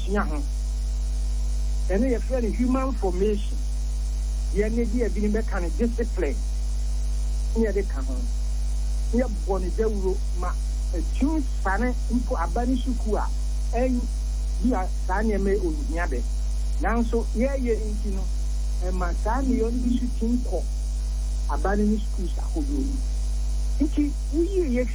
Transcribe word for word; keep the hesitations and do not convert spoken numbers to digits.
sua ho ene ye frɛ human formation ye ne di e bi ni be kan discipline ye de ka ho ye boni dawuro ma etu sane mpo abani suku a en bi a sane me onuhia be nanso ye ye nti no e ma sane yo ndi suku nko abani ni suku sa ho yo nti uyi ye